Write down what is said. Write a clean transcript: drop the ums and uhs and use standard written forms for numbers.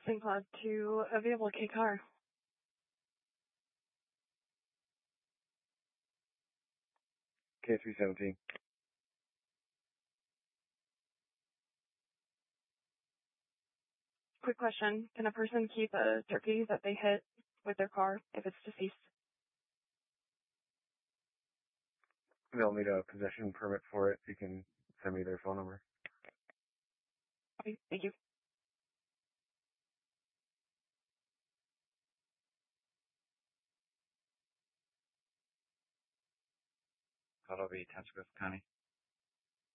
St. Cloud to available K car. K317. Quick question. Can a person keep a turkey that they hit with their car if it's deceased? They'll need a possession permit for it. You can send me their phone number. Okay, thank you. That'll be Tuscaloosa County.